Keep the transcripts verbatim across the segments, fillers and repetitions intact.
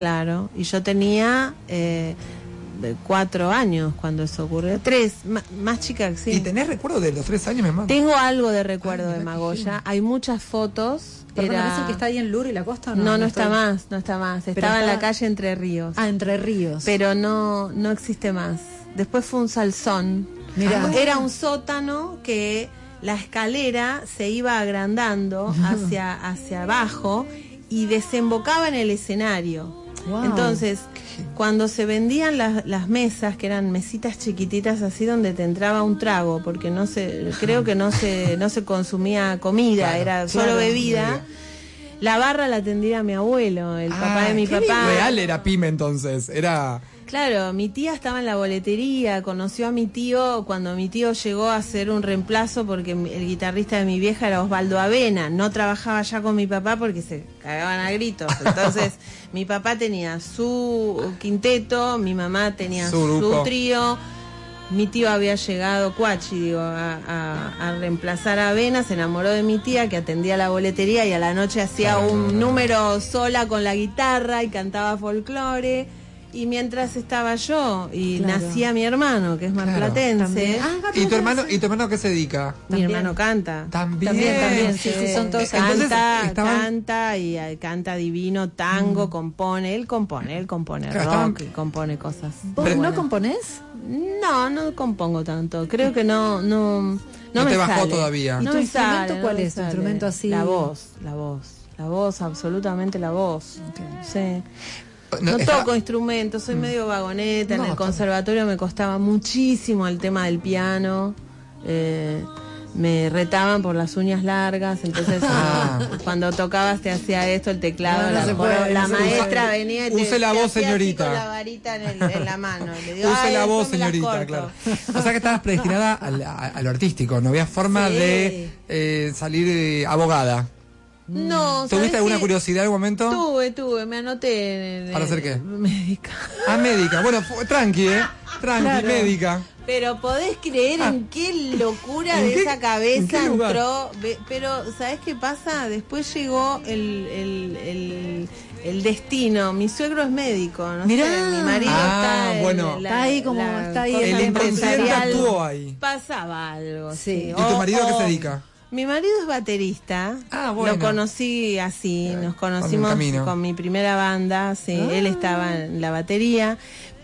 Claro, y yo tenía eh, cuatro años cuando eso ocurrió, tres, más, más chica que sí. ¿Y tenés recuerdo de los tres años, mi mamá? Tengo algo de recuerdo Ay, de Magoya, hay muchas fotos. Perdón, era... ¿es el que está ahí en Luro y la Costa o no? No, no, no estoy... está más, no está más, estaba está... en la calle Entre Ríos. Ah, Entre Ríos. Pero no, no existe más. Después fue un salsón. Mirá. Ah. Era un sótano que la escalera se iba agrandando hacia, hacia abajo y desembocaba en el escenario. Wow. Entonces, cuando se vendían las, las mesas, que eran mesitas chiquititas así donde te entraba un trago, porque no se, creo que no se, no se consumía comida, claro, era solo claro, bebida. La barra la atendía mi abuelo, el ah, papá de mi papá. Real era pyme entonces, era... Claro, mi tía estaba en la boletería, conoció a mi tío cuando mi tío llegó a hacer un reemplazo porque el guitarrista de mi vieja era Osvaldo Avena, no trabajaba ya con mi papá porque se cagaban a gritos, entonces mi papá tenía su quinteto, mi mamá tenía su, su trío, mi tío había llegado, Cuachi, digo, a, a, a reemplazar a Avena, se enamoró de mi tía que atendía la boletería y a la noche hacía un número sola con la guitarra y cantaba folclore. Y mientras estaba yo y claro. nacía mi hermano, que es marplatense. Claro. Ah, ¿Y tu hermano y tu hermano qué se dedica? Mi ¿También? hermano canta. También, también, también sí, sí, son todos. Canta, estaban... canta y uh, canta divino, tango, mm. compone, él compone, él compone claro, rock estaban... y compone cosas. ¿Vos no buenas. componés? No, no compongo tanto. Creo que no, no, no, no me te bajó sale. todavía. ¿Y no tu me instrumento sale, cuál no es? ¿Tu instrumento así? La voz, la voz, la voz, absolutamente la voz. Okay. Sí. No, no está... toco instrumentos, soy mm. medio vagoneta, no, en el conservatorio me costaba muchísimo el tema del piano, eh, me retaban por las uñas largas, entonces ah. cuando tocabas te hacía esto, el teclado, no, no la, puede, la no maestra usa, venía y te, use la te voz, señorita. Con la varita en, el, en la mano. Le digo, use la voz, señorita, claro. O sea que estabas predestinada a, a, a lo artístico, no había forma sí. de eh, salir eh, abogada. No, ¿Tuviste alguna curiosidad en algún momento? Tuve, tuve, me anoté en, en, ¿Para hacer qué? Médica. Ah, médica. Bueno, tranqui, ¿eh? Tranqui, claro. médica. Pero podés creer ah. en qué locura ¿En de qué, esa cabeza entró. Pero, ¿sabés qué pasa? Después llegó el, el, el, el destino. Mi suegro es médico, ¿no? Mirá. Sé, mi marido ah, está, bueno. en la, está ahí como la, está ahí el inconsciente actuó ahí. Pasaba algo. Sí. ¿Y tu marido a qué se dedica? Mi marido es baterista, ah, bueno. Lo conocí así, eh, nos conocimos con, con mi primera banda, sí, ah. él estaba en la batería,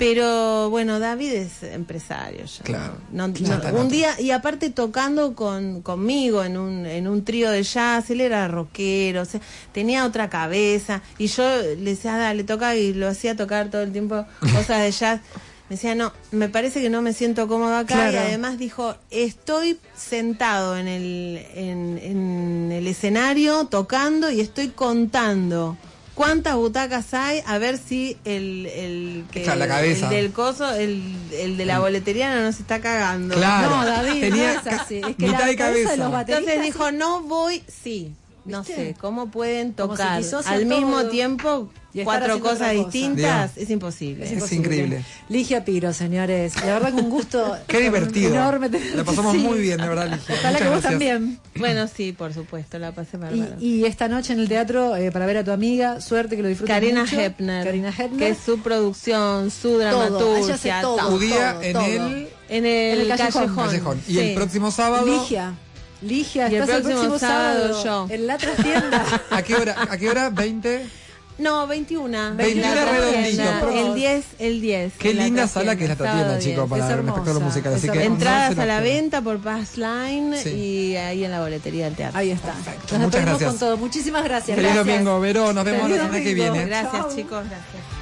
pero bueno, David es empresario ya. Claro. No, claro no, un día, y aparte tocando con conmigo en un en un trío de jazz, él era rockero, o sea, tenía otra cabeza, y yo le decía, dale, toca, y lo hacía tocar todo el tiempo cosas de jazz. Me decía, no, me parece que no me siento cómodo acá, claro. y además dijo, estoy sentado en el, en, en el escenario tocando y estoy contando cuántas butacas hay, a ver si el, el, que, la cabeza. el del coso, el, el de la boletería no nos está cagando. Claro. No, David, tenía no es así. Es que mitad la de cabeza. De los Entonces dijo, no voy, sí. No ¿Viste? sé, ¿cómo pueden tocar si al mismo todo... tiempo cuatro cosas distintas? Cosa. Es imposible. Es, es increíble. Ligia Piro, señores. La verdad que un gusto. Qué divertido. Enorme. La pasamos sí. muy bien, de verdad, Ligia. Ojalá Muchas que vos gracias. también. Bueno, sí, por supuesto, la pasé bárbaro. Y, y esta noche en el teatro, eh, para ver a tu amiga, suerte que lo disfrutes Karina mucho. Hepner. Karina Hepner. Que es su producción, su dramaturgia. Todo, todo, tu día todo, en, todo. El... en el en el callejón. callejón. callejón. Y sí. el próximo sábado. Ligia. Ligia, y el estás próximo, el próximo sábado, sábado yo. En la trastienda. ¿A qué hora? ¿A qué hora? ¿veinte? No, veintiuno. veintiuno redondito. El diez, el diez. Qué linda sala que es la trastienda, chicos, para ver un espectáculo musical. Así que entradas no a la venta por Pass Line sí. y ahí en la boletería del teatro. Ahí está. Perfecto. Nos Muchas gracias. Con todo. Muchísimas gracias. Feliz gracias. domingo, Verón. Nos vemos la semana que viene. Gracias, chicos. Gracias.